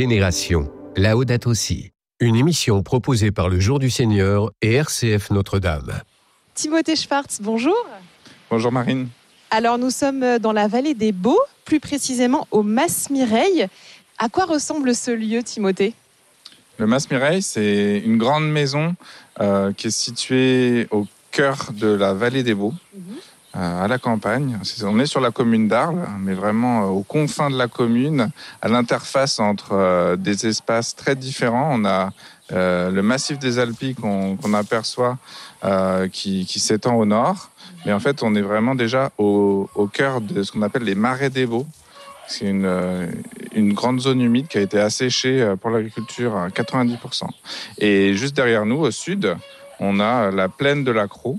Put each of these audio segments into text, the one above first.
Génération, Laudato Si. Une émission proposée par le Jour du Seigneur et RCF Notre-Dame. Timothée Schwartz, bonjour. Bonjour Marine. Alors nous sommes dans la vallée des Baux, plus précisément au Mas Mireille. À quoi ressemble ce lieu, Timothée ? Le Mas Mireille, c'est une grande maison qui est située au cœur de la vallée des Baux, à la campagne. On est sur la commune d'Arles, mais vraiment aux confins de la commune, à l'interface entre des espaces très différents. On a le massif des Alpilles qu'on aperçoit qui s'étend au nord. Mais en fait, on est vraiment déjà au cœur de ce qu'on appelle les marais des Baux. C'est une grande zone humide qui a été asséchée pour l'agriculture à 90%. Et juste derrière nous, au sud, on a la plaine de la Crau,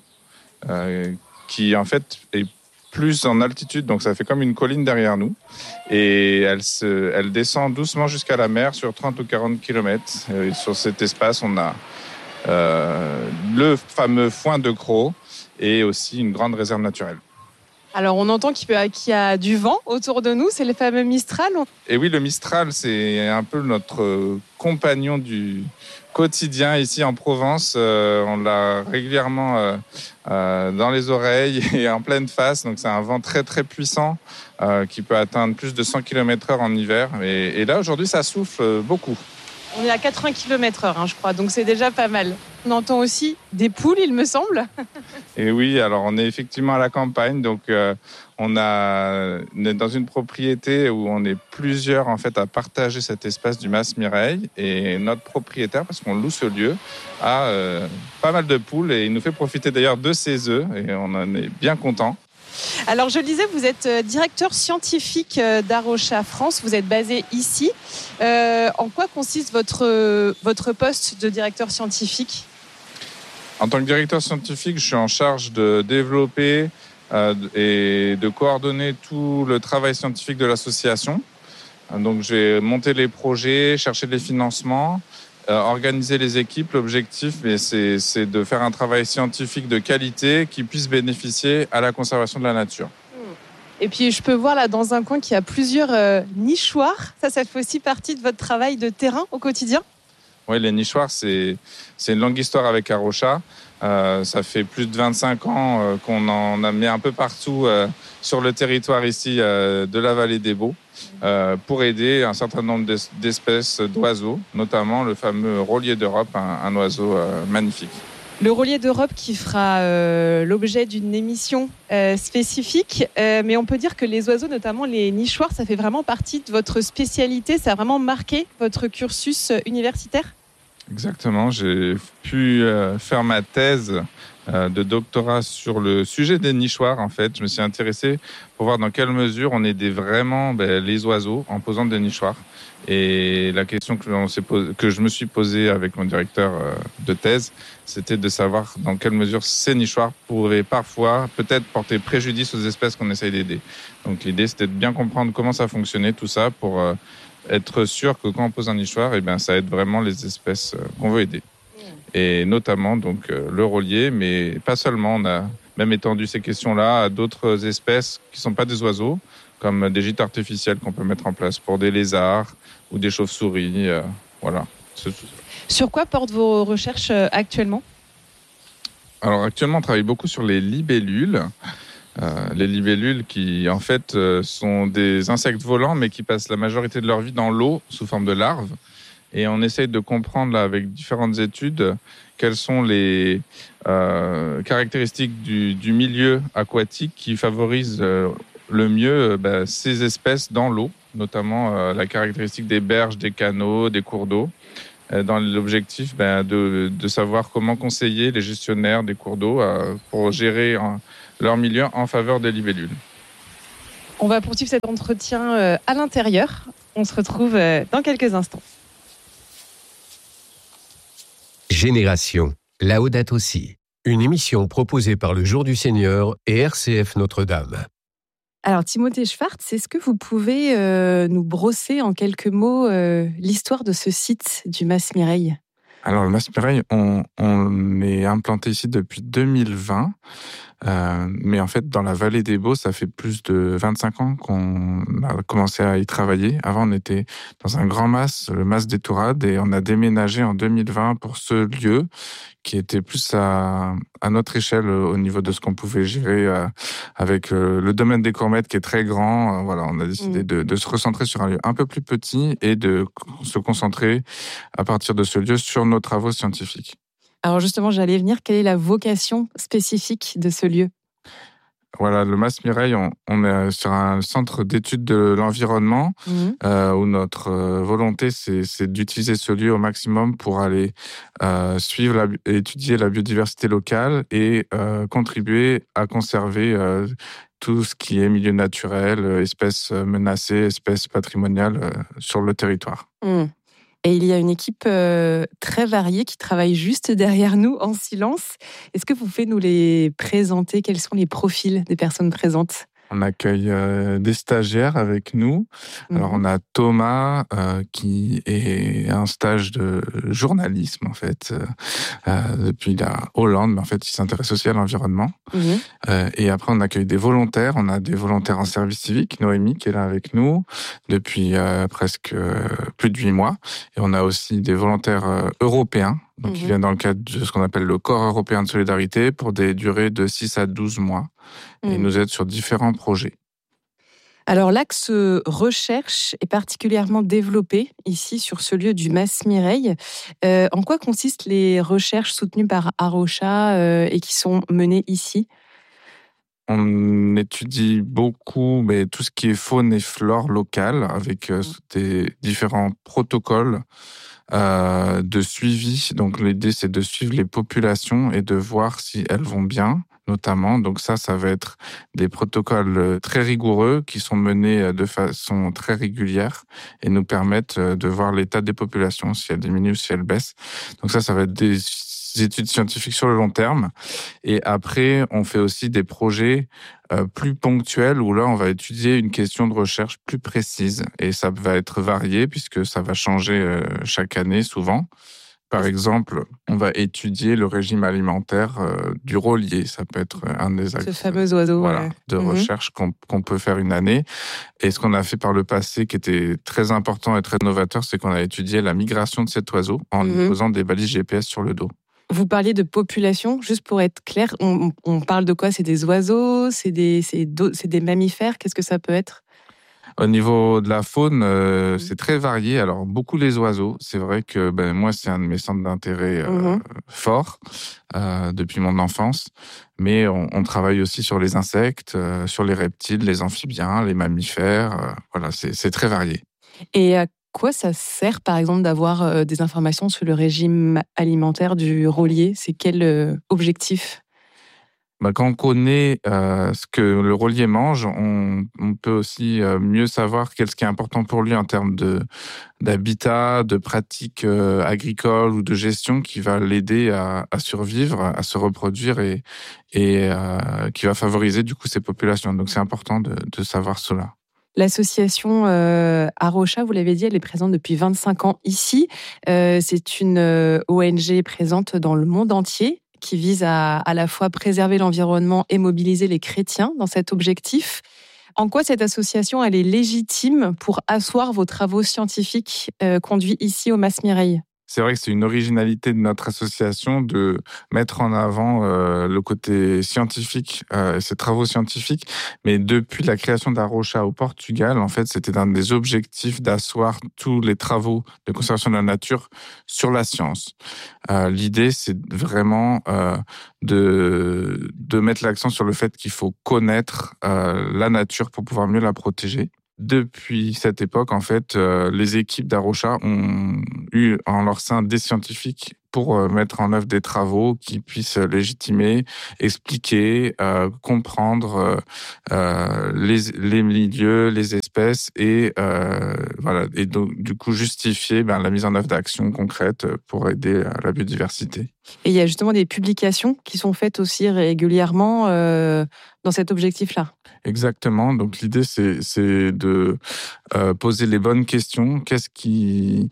qui en fait est plus en altitude, donc ça fait comme une colline derrière nous. Et elle descend doucement jusqu'à la mer sur 30 ou 40 km. Et sur cet espace, on a le fameux foin de Crau et aussi une grande réserve naturelle. Alors on entend qu'il y a du vent autour de nous, c'est le fameux Mistral. Et oui, le Mistral, c'est un peu notre compagnon du quotidien ici en Provence. On l'a régulièrement dans les oreilles et en pleine face. Donc c'est un vent très très puissant qui peut atteindre plus de 100 km/h en hiver. Et là aujourd'hui ça souffle beaucoup. On est à 80 km/h, je crois, donc c'est déjà pas mal. On entend aussi des poules, il me semble. Et oui, alors on est effectivement à la campagne, donc on est dans une propriété où on est plusieurs en fait à partager cet espace du Mas Mireille. Et notre propriétaire, parce qu'on loue ce lieu, a pas mal de poules et il nous fait profiter d'ailleurs de ses œufs et on en est bien content. Alors je le disais, vous êtes directeur scientifique d'Arocha France, vous êtes basé ici. En quoi consiste votre poste de directeur scientifique ? En tant que directeur scientifique, je suis en charge de développer et de coordonner tout le travail scientifique de l'association. Donc je vais monter les projets, chercher les financements, organiser les équipes. L'objectif, c'est de faire un travail scientifique de qualité qui puisse bénéficier à la conservation de la nature. Et puis je peux voir là dans un coin qu'il y a plusieurs nichoirs. Ça fait aussi partie de votre travail de terrain au quotidien ? Oui, les nichoirs, c'est une longue histoire avec Arocha. Ça fait plus de 25 ans qu'on en a mis un peu partout sur le territoire ici de la vallée des Baux pour aider un certain nombre d'espèces d'oiseaux, notamment le fameux rôlier d'Europe, un oiseau magnifique. Le rôlier d'Europe qui fera l'objet d'une émission spécifique, mais on peut dire que les oiseaux, notamment les nichoirs, ça fait vraiment partie de votre spécialité, ça a vraiment marqué votre cursus universitaire ? Exactement, j'ai pu faire ma thèse de doctorat sur le sujet des nichoirs. En fait, je me suis intéressé pour voir dans quelle mesure on aidait vraiment les oiseaux en posant des nichoirs. Et la question que je me suis posée avec mon directeur de thèse, c'était de savoir dans quelle mesure ces nichoirs pouvaient parfois peut-être porter préjudice aux espèces qu'on essaye d'aider. Donc l'idée, c'était de bien comprendre comment ça fonctionnait, tout ça, pour être sûr que quand on pose un nichoir, ça aide vraiment les espèces qu'on veut aider. Et notamment donc le rôlier, mais pas seulement. On a même étendu ces questions-là à d'autres espèces qui ne sont pas des oiseaux, comme des gîtes artificiels qu'on peut mettre en place pour des lézards ou des chauves-souris. Voilà. Sur quoi portent vos recherches actuellement ? Alors actuellement, on travaille beaucoup sur les libellules. Les libellules qui en fait sont des insectes volants mais qui passent la majorité de leur vie dans l'eau sous forme de larves. Et on essaye de comprendre là, avec différentes études quelles sont les caractéristiques du milieu aquatique qui favorisent le mieux ces espèces dans l'eau, notamment la caractéristique des berges, des canaux, des cours d'eau, dans l'objectif de savoir comment conseiller les gestionnaires des cours d'eau pour gérer leur milieu en faveur des libellules. On va poursuivre cet entretien à l'intérieur. On se retrouve dans quelques instants. Génération, Laudato Si. Une émission proposée par le Jour du Seigneur et RCF Notre-Dame. Alors Timothée Schwartz, est-ce que vous pouvez nous brosser en quelques mots l'histoire de ce site du Mas Mireille ? Alors le Mas Mireille, on est implanté ici depuis 2020. Mais en fait, dans la vallée des Baux, ça fait plus de 25 ans qu'on a commencé à y travailler. Avant, on était dans un grand mas, le mas des Tourades, et on a déménagé en 2020 pour ce lieu qui était plus à notre échelle au niveau de ce qu'on pouvait gérer avec le domaine des Courmettes qui est très grand. Voilà, on a décidé de se recentrer sur un lieu un peu plus petit et de se concentrer à partir de ce lieu sur nos travaux scientifiques. Alors justement, j'allais venir, quelle est la vocation spécifique de ce lieu ? Voilà, le Mas Mireille, on est sur un centre d'études de l'environnement où notre volonté, c'est d'utiliser ce lieu au maximum pour aller suivre et étudier la biodiversité locale et contribuer à conserver tout ce qui est milieu naturel, espèces menacées, espèces patrimoniales sur le territoire. Et il y a une équipe très variée qui travaille juste derrière nous en silence. Est-ce que vous pouvez nous les présenter ? Quels sont les profils des personnes présentes ? On accueille des stagiaires avec nous. Alors, on a Thomas qui est un stage de journalisme, en fait, depuis la Hollande, mais en fait, il s'intéresse aussi à l'environnement. Et après, on accueille des volontaires. On a des volontaires en service civique, Noémie, qui est là avec nous depuis presque plus de 8 mois. Et on a aussi des volontaires européens, donc qui viennent dans le cadre de ce qu'on appelle le Corps européen de solidarité pour des durées de 6 à 12 mois. Et nous aident sur différents projets. Alors l'axe recherche est particulièrement développé ici sur ce lieu du Mas Mireille. En quoi consistent les recherches soutenues par Arocha et qui sont menées ici ? On étudie beaucoup tout ce qui est faune et flore locale avec des différents protocoles de suivi. Donc l'idée, c'est de suivre les populations et de voir si elles vont bien, notamment. Donc ça va être des protocoles très rigoureux qui sont menés de façon très régulière et nous permettent de voir l'état des populations, si elles diminuent ou si elles baissent. Donc ça va être des études scientifiques sur le long terme. Et après, on fait aussi des projets plus ponctuels où là, on va étudier une question de recherche plus précise. Et ça va être varié puisque ça va changer chaque année souvent. Par exemple, on va étudier le régime alimentaire du rôlier. Ça peut être un des axes ce fameux oiseau de recherche qu'on peut faire une année. Et ce qu'on a fait par le passé, qui était très important et très novateur, c'est qu'on a étudié la migration de cet oiseau en lui posant des balises GPS sur le dos. Vous parliez de population, juste pour être clair, on parle de quoi ? C'est des oiseaux, c'est des mammifères, qu'est-ce que ça peut être ? Au niveau de la faune, c'est très varié. Alors, beaucoup les oiseaux. C'est vrai que moi, c'est un de mes centres d'intérêt forts depuis mon enfance. Mais on travaille aussi sur les insectes, sur les reptiles, les amphibiens, les mammifères. Voilà, c'est très varié. Et à quoi ça sert, par exemple, d'avoir des informations sur le régime alimentaire du rôlier ? C'est quel objectif ? Quand on connaît ce que le rôlier mange, on peut aussi mieux savoir qu'est-ce qui est important pour lui en termes d'habitat, de pratiques agricoles ou de gestion qui va l'aider à survivre, à se reproduire et qui va favoriser du coup ces populations. Donc c'est important de savoir cela. L'association Arocha, vous l'avez dit, elle est présente depuis 25 ans ici. C'est une ONG présente dans le monde entier qui vise à la fois préserver l'environnement et mobiliser les chrétiens dans cet objectif. En quoi cette association elle est légitime pour asseoir vos travaux scientifiques conduits ici au Mas Mireille ? C'est vrai que c'est une originalité de notre association de mettre en avant le côté scientifique, ses travaux scientifiques. Mais depuis la création d'Arocha au Portugal, en fait, c'était un des objectifs d'asseoir tous les travaux de conservation de la nature sur la science. L'idée, c'est vraiment de mettre l'accent sur le fait qu'il faut connaître la nature pour pouvoir mieux la protéger. Depuis cette époque, en fait, les équipes d'Arocha ont eu en leur sein des scientifiques pour mettre en œuvre des travaux qui puissent légitimer, expliquer, comprendre les milieux, les espèces et donc du coup justifier la mise en œuvre d'actions concrètes pour aider à la biodiversité. Et il y a justement des publications qui sont faites aussi régulièrement dans cet objectif-là. Exactement. Donc l'idée, c'est de poser les bonnes questions. Qu'est-ce qui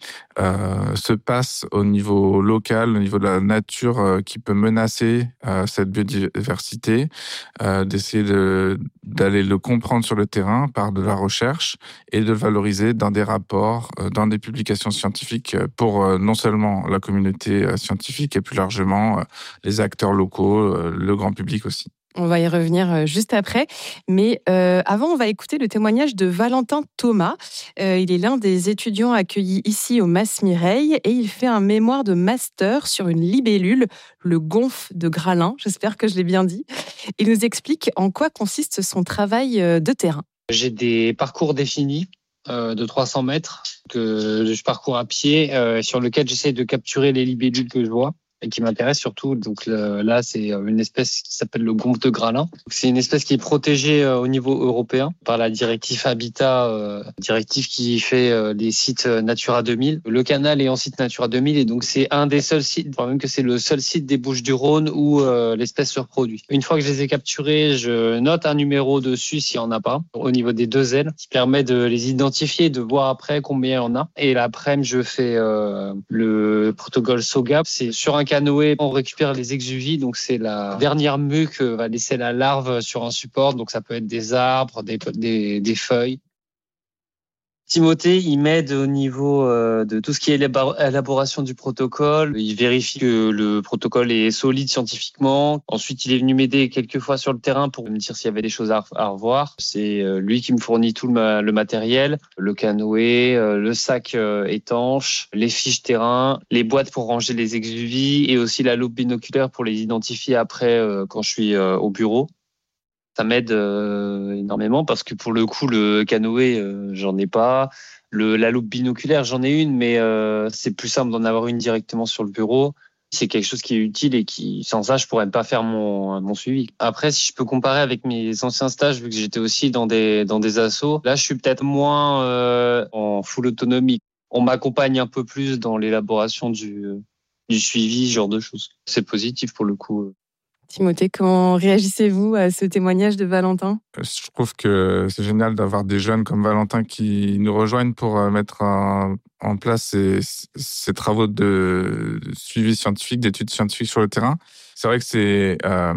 se passe au niveau local, au niveau de la nature qui peut menacer cette biodiversité, d'essayer d'aller le comprendre sur le terrain par de la recherche et de le valoriser dans des rapports, dans des publications scientifiques pour non seulement la communauté scientifique et plus largement les acteurs locaux, le grand public aussi. On va y revenir juste après. Mais avant, on va écouter le témoignage de Valentin Thomas. Il est l'un des étudiants accueillis ici au Mas Mireille et il fait un mémoire de master sur une libellule, le gomphe de Gralin. J'espère que je l'ai bien dit. Il nous explique en quoi consiste son travail de terrain. J'ai des parcours définis de 300 mètres que je parcours à pied sur lequel j'essaie de capturer les libellules que je vois et qui m'intéresse surtout. Donc là, c'est une espèce qui s'appelle le gomphe de Gralin. C'est une espèce qui est protégée au niveau européen par la directive Habitat, directive qui fait les sites Natura 2000. Le canal est en site Natura 2000 et donc c'est un des seuls sites, voire même que c'est le seul site des Bouches-du-Rhône où l'espèce se reproduit. Une fois que je les ai capturés, je note un numéro dessus s'il n'y en a pas, au niveau des deux ailes, qui permet de les identifier, de voir après combien il y en a. Et l'après-midi, je fais le protocole SOGA. C'est sur un canoë, on récupère les exuvies, donc c'est la dernière mue que va laisser la larve sur un support, donc ça peut être des arbres, des feuilles. Timothée, il m'aide au niveau de tout ce qui est élaboration du protocole. Il vérifie que le protocole est solide scientifiquement. Ensuite, il est venu m'aider quelques fois sur le terrain pour me dire s'il y avait des choses à revoir. C'est lui qui me fournit tout le matériel, le canoë, le sac étanche, les fiches terrain, les boîtes pour ranger les exuvies et aussi la loupe binoculaire pour les identifier après quand je suis au bureau. Ça m'aide énormément parce que pour le coup, le canoë, j'en ai pas. La loupe binoculaire, j'en ai une, mais c'est plus simple d'en avoir une directement sur le bureau. C'est quelque chose qui est utile et qui, sans ça, je pourrais pas faire mon suivi. Après, si je peux comparer avec mes anciens stages, vu que j'étais aussi dans des assos, là, je suis peut-être moins en full autonomie. On m'accompagne un peu plus dans l'élaboration du suivi, ce genre de choses. C'est positif pour le coup. Timothée, comment réagissez-vous à ce témoignage de Valentin ? Je trouve que c'est génial d'avoir des jeunes comme Valentin qui nous rejoignent pour mettre en place ces travaux de suivi scientifique, d'études scientifiques sur le terrain. C'est vrai que c'est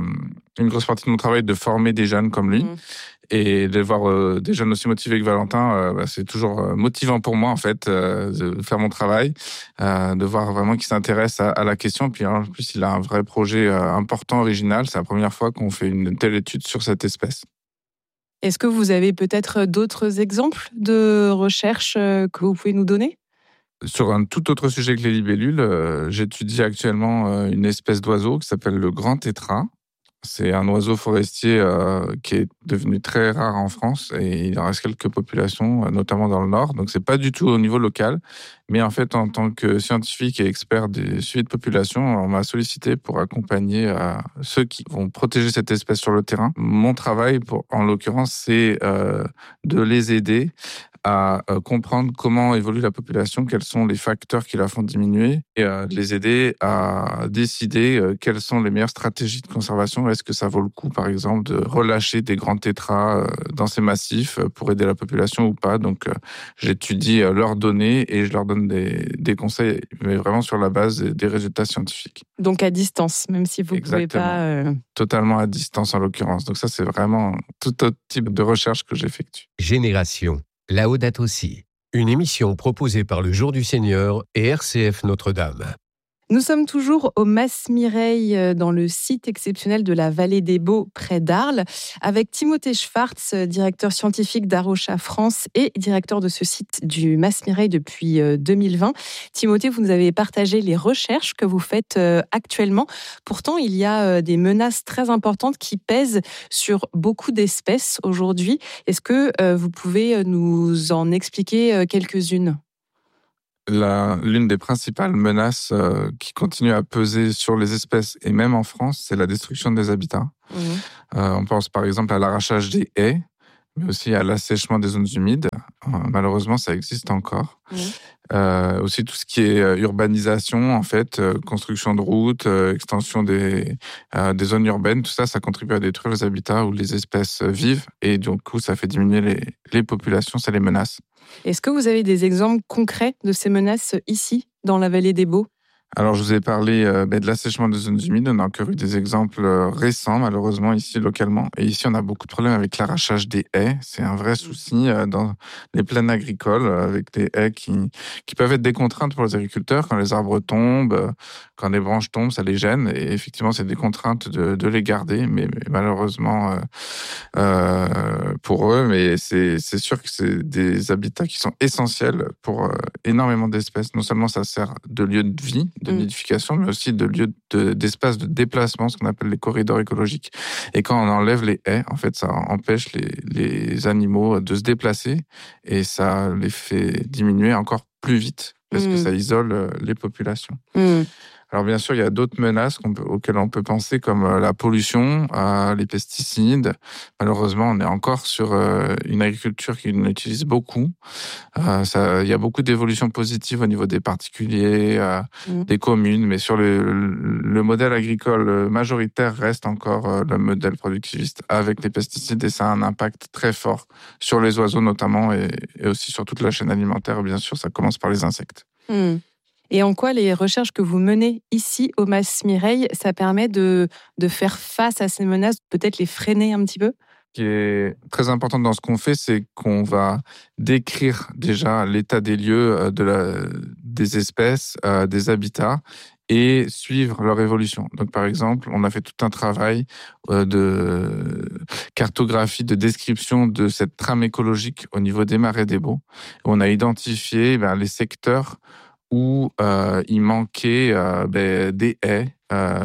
une grosse partie de mon travail de former des jeunes comme lui. Et de voir des jeunes aussi motivés que Valentin, c'est toujours motivant pour moi, en fait, de faire mon travail, de voir vraiment qu'il s'intéresse à la question. Puis en plus, il a un vrai projet important, original. C'est la première fois qu'on fait une telle étude sur cette espèce. Est-ce que vous avez peut-être d'autres exemples de recherches que vous pouvez nous donner ? Sur un tout autre sujet que les libellules, j'étudie actuellement une espèce d'oiseau qui s'appelle le grand tétras. C'est un oiseau forestier qui est devenu très rare en France et il en reste quelques populations, notamment dans le Nord. Donc, c'est pas du tout au niveau local. Mais en fait, en tant que scientifique et expert des suivis de population, on m'a sollicité pour accompagner ceux qui vont protéger cette espèce sur le terrain. Mon travail, en l'occurrence, c'est de les aider à comprendre comment évolue la population, quels sont les facteurs qui la font diminuer et de les aider à décider quelles sont les meilleures stratégies de conservation. Est-ce que ça vaut le coup, par exemple, de relâcher des grands tétras dans ces massifs pour aider la population ou pas. Donc, j'étudie leurs données et je leur donne des conseils, mais vraiment sur la base des résultats scientifiques. Donc à distance, même si vous ne pouvez pas... Totalement à distance en l'occurrence. Donc ça, c'est vraiment tout autre type de recherche que j'effectue. Génération. Là-haut date aussi. Une émission proposée par le Jour du Seigneur et RCF Notre-Dame. Nous sommes toujours au Mas Mireille, dans le site exceptionnel de la Vallée des Baux, près d'Arles, avec Timothée Schwartz, directeur scientifique d'Arocha France et directeur de ce site du Mas Mireille depuis 2020. Timothée, vous nous avez partagé les recherches que vous faites actuellement. Pourtant, il y a des menaces très importantes qui pèsent sur beaucoup d'espèces aujourd'hui. Est-ce que vous pouvez nous en expliquer quelques-unes ? L'une des principales menaces qui continue à peser sur les espèces, et même en France, c'est la destruction des habitats. On pense par exemple à l'arrachage des haies, mais aussi à l'assèchement des zones humides. Malheureusement, ça existe encore. Aussi tout ce qui est urbanisation, en fait, construction de routes, extension des zones urbaines, tout ça, ça contribue à détruire les habitats où les espèces vivent et du coup, ça fait diminuer les populations, ça les menace. Est-ce que vous avez des exemples concrets de ces menaces ici, dans la vallée des Baux ? Alors, je vous ai parlé de l'assèchement des zones humides. On a encore eu des exemples récents, malheureusement, ici, localement. Et ici, on a beaucoup de problèmes avec l'arrachage des haies. C'est un vrai souci dans les plaines agricoles, avec des haies qui peuvent être des contraintes pour les agriculteurs. Quand les arbres tombent, quand les branches tombent, ça les gêne. Et effectivement, c'est des contraintes de les garder. Mais malheureusement, pour eux, mais c'est sûr que c'est des habitats qui sont essentiels pour énormément d'espèces. Non seulement ça sert de lieu de vie, de nidification, mais aussi de lieu d'espace de déplacement, ce qu'on appelle les corridors écologiques. Et quand on enlève les haies, en fait, ça empêche les animaux de se déplacer et ça les fait diminuer encore plus vite parce que ça isole les populations. Alors bien sûr, il y a d'autres menaces auxquelles on peut penser, comme la pollution, les pesticides. Malheureusement, on est encore sur une agriculture qui l'utilise beaucoup. Il y a beaucoup d'évolutions positives au niveau des particuliers, des communes, mais sur le modèle agricole majoritaire reste encore le modèle productiviste avec les pesticides et ça a un impact très fort sur les oiseaux notamment et aussi sur toute la chaîne alimentaire. Bien sûr, ça commence par les insectes. Et en quoi les recherches que vous menez ici au Mas Mireille, ça permet de faire face à ces menaces, peut-être les freiner un petit peu ? Ce qui est très important dans ce qu'on fait, c'est qu'on va décrire déjà l'état des lieux des espèces, des habitats et suivre leur évolution. Donc, par exemple, on a fait tout un travail de cartographie, de description de cette trame écologique au niveau des marais des Baux. On a identifié les secteurs où il manquait des haies,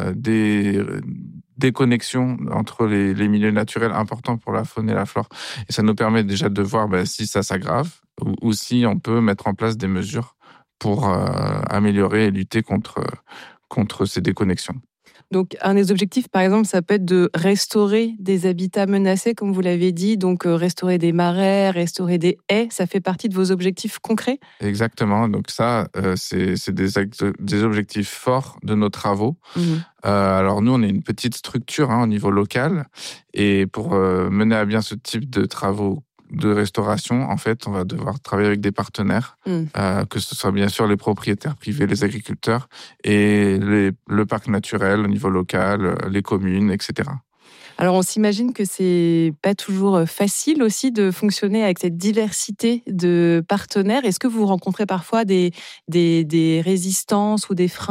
des connexions entre les milieux naturels importants pour la faune et la flore. Et ça nous permet déjà de voir si ça s'aggrave ou si on peut mettre en place des mesures pour améliorer et lutter contre ces déconnexions. Donc, un des objectifs, par exemple, ça peut être de restaurer des habitats menacés, comme vous l'avez dit, donc restaurer des marais, restaurer des haies, ça fait partie de vos objectifs concrets ? Exactement, donc ça, c'est des objectifs forts de nos travaux. Alors nous, on est une petite structure au niveau local, et pour mener à bien ce type de travaux de restauration, en fait, on va devoir travailler avec des partenaires, que ce soit bien sûr les propriétaires privés, les agriculteurs et le parc naturel au niveau local, les communes, etc. Alors, on s'imagine que c'est pas toujours facile aussi de fonctionner avec cette diversité de partenaires. Est-ce que vous rencontrez parfois des résistances ou des freins ?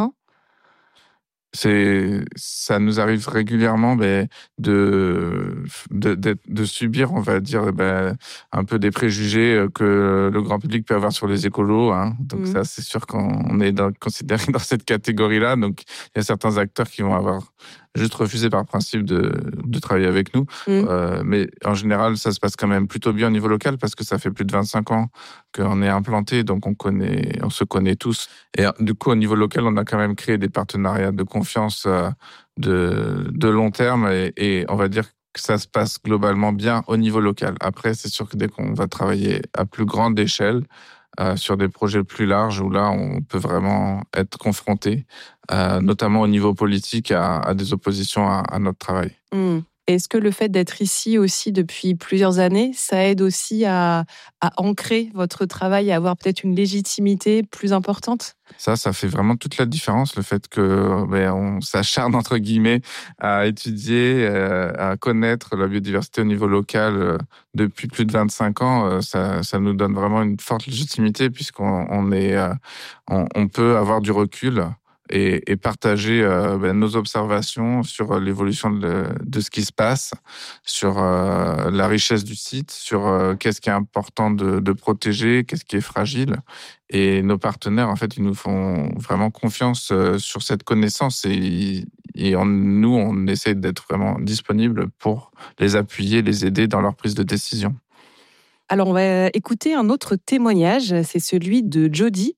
Ça nous arrive régulièrement de subir, on va dire, un peu des préjugés que le grand public peut avoir sur les écolos. Donc ça, c'est sûr qu'on est considéré dans cette catégorie-là. Donc il y a certains acteurs qui vont avoir juste refusé par principe de travailler avec nous. Mais en général, ça se passe quand même plutôt bien au niveau local parce que ça fait plus de 25 ans qu'on est implanté, donc on se connaît tous. Et du coup, au niveau local, on a quand même créé des partenariats de confiance de long terme et on va dire que ça se passe globalement bien au niveau local. Après, c'est sûr que dès qu'on va travailler à plus grande échelle, sur des projets plus larges où là, on peut vraiment être confronté, notamment au niveau politique, à des oppositions à notre travail. Est-ce que le fait d'être ici aussi depuis plusieurs années, ça aide aussi à ancrer votre travail, à avoir peut-être une légitimité plus importante ? Ça fait vraiment toute la différence, le fait qu'on s'acharne, entre guillemets, à étudier, à connaître la biodiversité au niveau local depuis plus de 25 ans. Ça nous donne vraiment une forte légitimité puisqu'on peut avoir du recul et partager nos observations sur l'évolution de ce qui se passe, sur la richesse du site, sur qu'est-ce qui est important de protéger, qu'est-ce qui est fragile. Et nos partenaires, en fait, ils nous font vraiment confiance sur cette connaissance et nous, on essaie d'être vraiment disponible pour les appuyer, les aider dans leur prise de décision. Alors, on va écouter un autre témoignage, c'est celui de Jody.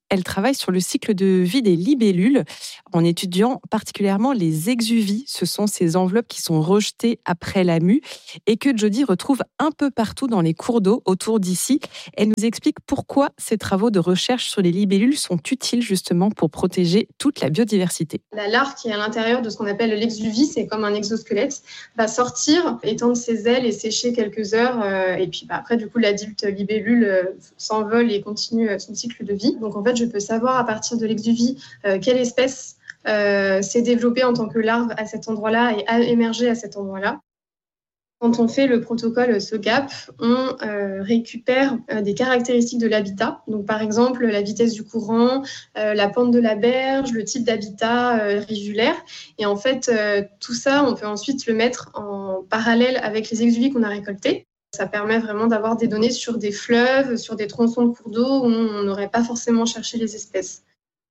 elle travaille sur le cycle de vie des libellules en étudiant particulièrement les exuvies. Ce sont ces enveloppes qui sont rejetées après la mue et que Jody retrouve un peu partout dans les cours d'eau autour d'ici. Elle nous explique pourquoi ces travaux de recherche sur les libellules sont utiles justement pour protéger toute la biodiversité. La larve qui est à l'intérieur de ce qu'on appelle l'exuvie, c'est comme un exosquelette, va sortir, étendre ses ailes et sécher quelques heures. Et puis après, du coup, l'adulte libellule s'envole et continue son cycle de vie. Donc en fait, je peux savoir à partir de l'exuvie quelle espèce s'est développée en tant que larve à cet endroit-là et a émergé à cet endroit-là. Quand on fait le protocole SOGAP, on récupère des caractéristiques de l'habitat. Donc, par exemple, la vitesse du courant, la pente de la berge, le type d'habitat rivulaire. Et en fait, tout ça, on peut ensuite le mettre en parallèle avec les exuvies qu'on a récoltées. Ça permet vraiment d'avoir des données sur des fleuves, sur des tronçons de cours d'eau où on n'aurait pas forcément cherché les espèces.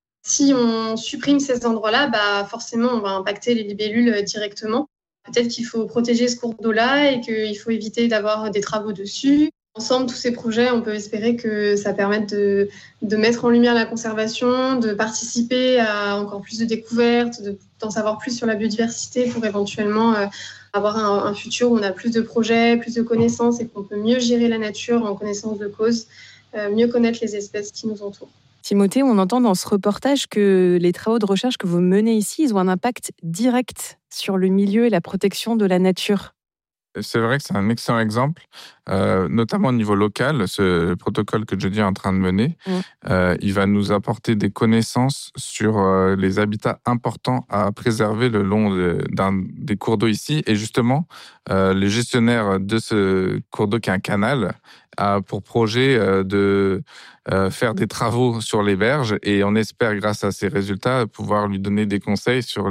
Si on supprime ces endroits-là, forcément, on va impacter les libellules directement. Peut-être qu'il faut protéger ce cours d'eau-là et qu'il faut éviter d'avoir des travaux dessus. Ensemble, tous ces projets, on peut espérer que ça permette de mettre en lumière la conservation, de participer à encore plus de découvertes, d'en savoir plus sur la biodiversité pour éventuellement avoir un futur où on a plus de projets, plus de connaissances et qu'on peut mieux gérer la nature en connaissance de cause, mieux connaître les espèces qui nous entourent. Timothée, on entend dans ce reportage que les travaux de recherche que vous menez ici, ils ont un impact direct sur le milieu et la protection de la nature. C'est vrai que c'est un excellent exemple, notamment au niveau local. Ce protocole que Jody est en train de mener, il va nous apporter des connaissances sur les habitats importants à préserver le long des cours d'eau ici. Et justement, le gestionnaire de ce cours d'eau qui est un canal a pour projet de faire des travaux sur les berges et on espère, grâce à ces résultats, pouvoir lui donner des conseils sur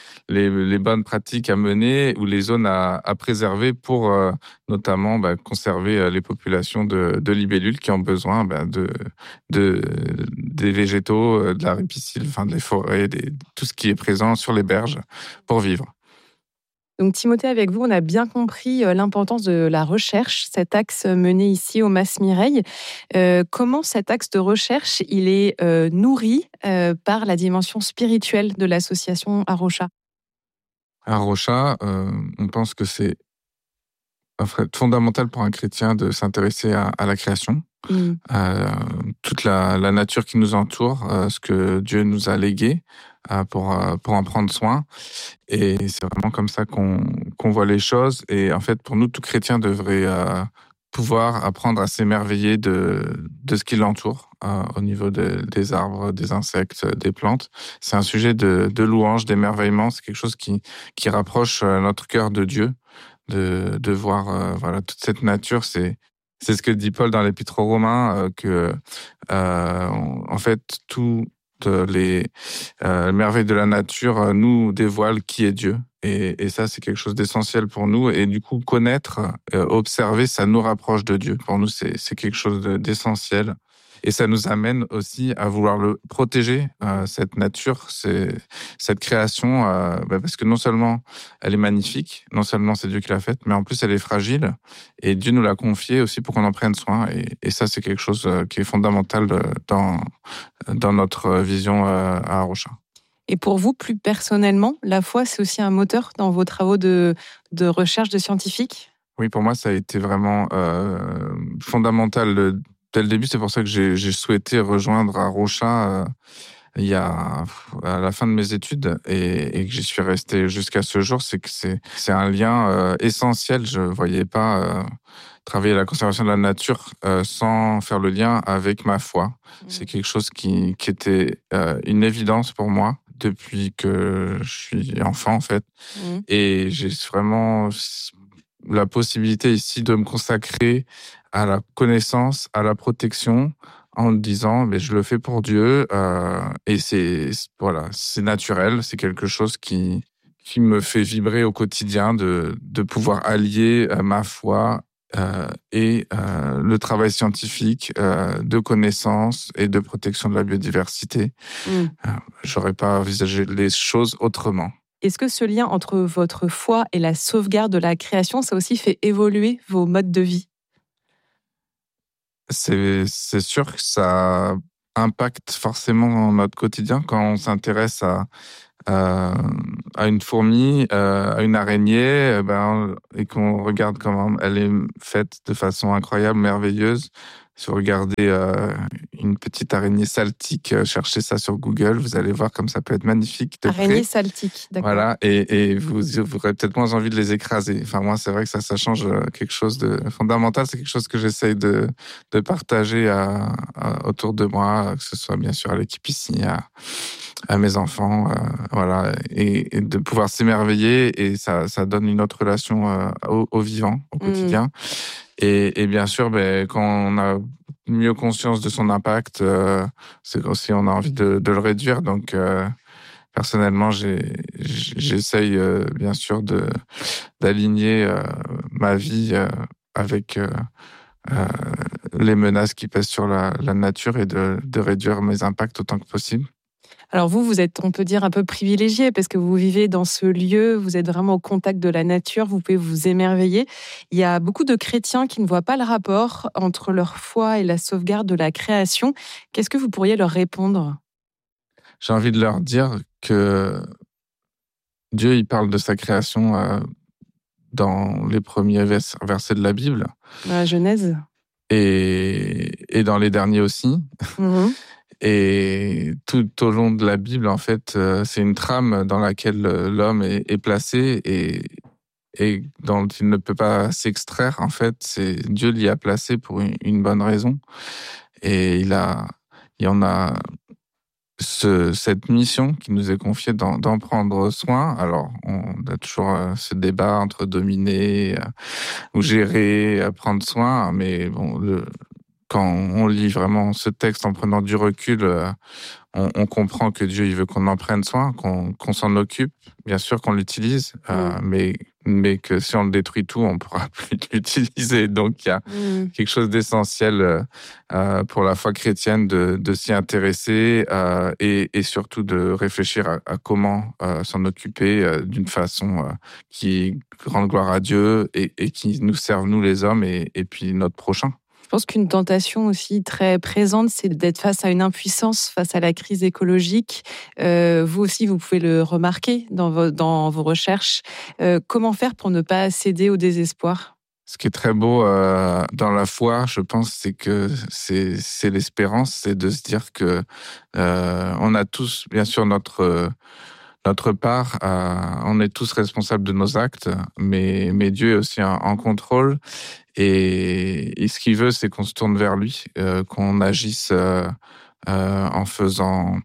les bonnes pratiques à mener ou les zones à préserver pour notamment conserver les populations de libellules qui ont besoin des végétaux, de la ripisylve, des forêts, tout ce qui est présent sur les berges pour vivre. Donc Timothée, avec vous, on a bien compris l'importance de la recherche, cet axe mené ici au Mas Mireille. Comment cet axe de recherche, il est nourri par la dimension spirituelle de l'association Arocha ? Arocha, on pense que c'est fondamental pour un chrétien de s'intéresser à la création, toute la nature qui nous entoure, ce que Dieu nous a légué pour en prendre soin. Et c'est vraiment comme ça qu'on voit les choses. Et en fait, pour nous, tout chrétien devrait pouvoir apprendre à s'émerveiller de ce qui l'entoure au niveau des arbres, des insectes, des plantes. C'est un sujet de louange, d'émerveillement. C'est quelque chose qui rapproche notre cœur de Dieu, de voir toute cette nature. C'est ce que dit Paul dans l'Épître aux Romains, que en fait, toutes les merveilles de la nature nous dévoilent qui est Dieu. Et ça, c'est quelque chose d'essentiel pour nous. Et du coup, connaître, observer, ça nous rapproche de Dieu. Pour nous, c'est quelque chose d'essentiel. Et ça nous amène aussi à vouloir le protéger, cette nature, cette création, parce que non seulement elle est magnifique, non seulement c'est Dieu qui l'a faite, mais en plus elle est fragile. Et Dieu nous l'a confiée aussi pour qu'on en prenne soin. Et ça, c'est quelque chose qui est fondamental dans notre vision à Arocha. Et pour vous, plus personnellement, la foi, c'est aussi un moteur dans vos travaux de recherche de scientifiques ? Oui, pour moi, ça a été vraiment fondamental dès le début. C'est pour ça que j'ai souhaité rejoindre Arocha à la fin de mes études et que j'y suis resté jusqu'à ce jour. C'est que c'est un lien essentiel. Je ne voyais pas travailler la conservation de la nature sans faire le lien avec ma foi. C'est quelque chose qui était une évidence pour moi depuis que je suis enfant, en fait. Et j'ai vraiment la possibilité ici de me consacrer à la connaissance, à la protection, en disant je le fais pour Dieu, et c'est naturel, c'est quelque chose qui me fait vibrer au quotidien de pouvoir allier ma foi et le travail scientifique de connaissance et de protection de la biodiversité. J'aurais pas envisagé les choses autrement. Est-ce que ce lien entre votre foi et la sauvegarde de la création, ça aussi fait évoluer vos modes de vie ? C'est sûr que ça impacte forcément notre quotidien quand on s'intéresse à une fourmi, à une araignée, et qu'on regarde comment elle est faite de façon incroyable, merveilleuse. Si vous regardez une petite araignée saltique, cherchez ça sur Google, vous allez voir comme ça peut être magnifique de près. Araignée saltique, d'accord. Voilà, et vous aurez peut-être moins envie de les écraser. Enfin, moi, c'est vrai que ça change quelque chose de fondamental. C'est quelque chose que j'essaye de partager autour de moi, que ce soit bien sûr à l'équipe ici, à mes enfants, voilà, et de pouvoir s'émerveiller, et ça donne une autre relation au vivant, au quotidien. Et bien sûr, quand on a mieux conscience de son impact, c'est aussi on a envie de le réduire. Donc, personnellement, j'essaye bien sûr d'aligner ma vie avec les menaces qui pèsent sur la nature, et de réduire mes impacts autant que possible. Alors vous êtes, on peut dire, un peu privilégié parce que vous vivez dans ce lieu, vous êtes vraiment au contact de la nature, vous pouvez vous émerveiller. Il y a beaucoup de chrétiens qui ne voient pas le rapport entre leur foi et la sauvegarde de la création. Qu'est-ce que vous pourriez leur répondre ? J'ai envie de leur dire que Dieu, il parle de sa création dans les premiers versets de la Bible. Dans la Genèse. Et dans les derniers aussi. Et tout au long de la Bible, en fait, c'est une trame dans laquelle l'homme est placé et dont il ne peut pas s'extraire. En fait, Dieu l'y a placé pour une bonne raison. Et il y en a cette mission qui nous est confiée d'en prendre soin. Alors, on a toujours ce débat entre dominer ou gérer, prendre soin, mais bon, quand on lit vraiment ce texte en prenant du recul, on comprend que Dieu il veut qu'on en prenne soin, qu'on s'en occupe, bien sûr qu'on l'utilise, mais que si on le détruit tout, on ne pourra plus l'utiliser. Donc il y a quelque chose d'essentiel pour la foi chrétienne de s'y intéresser et surtout de réfléchir à comment s'en occuper d'une façon qui rende gloire à Dieu et qui nous serve, nous les hommes, et puis notre prochain. Je pense qu'une tentation aussi très présente, c'est d'être face à une impuissance, face à la crise écologique. Vous aussi, vous pouvez le remarquer dans vos recherches. Comment faire pour ne pas céder au désespoir ? Ce qui est très beau dans la foi, je pense, c'est que c'est l'espérance, c'est de se dire que on a tous, bien sûr, notre part, on est tous responsables de nos actes, mais Dieu est aussi en contrôle. Et ce qu'il veut, c'est qu'on se tourne vers lui, qu'on agisse en faisant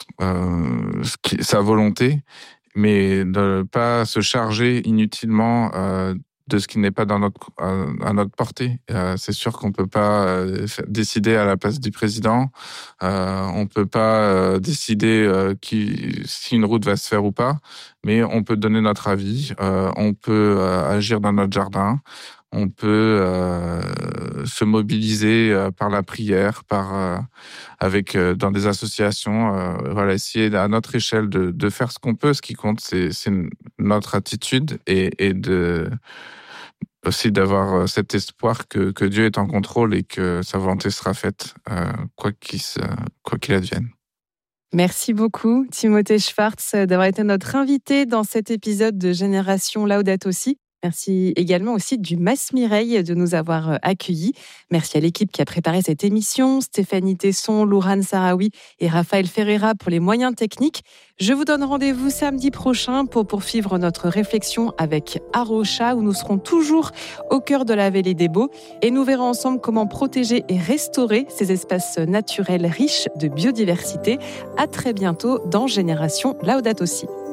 sa volonté, mais de ne pas se charger inutilement de ce qui n'est pas à notre portée. C'est sûr qu'on ne peut pas décider à la place du président, on ne peut pas décider si une route va se faire ou pas, mais on peut donner notre avis, on peut agir dans notre jardin, on peut se mobiliser par la prière, dans des associations, essayer à notre échelle de faire ce qu'on peut. Ce qui compte, c'est notre attitude et aussi d'avoir cet espoir que Dieu est en contrôle et que sa volonté sera faite, quoi qu'il advienne. Merci beaucoup, Timothée Schwartz, d'avoir été notre invité dans cet épisode de Génération Laudato Si. Merci également aussi du Mas Mireille de nous avoir accueillis. Merci à l'équipe qui a préparé cette émission, Stéphanie Tesson, Lourane Sarawi et Raphaël Ferreira pour les moyens techniques. Je vous donne rendez-vous samedi prochain pour poursuivre notre réflexion avec Arocha, où nous serons toujours au cœur de la Vallée des Baux et nous verrons ensemble comment protéger et restaurer ces espaces naturels riches de biodiversité. À très bientôt dans Génération Laudato Si.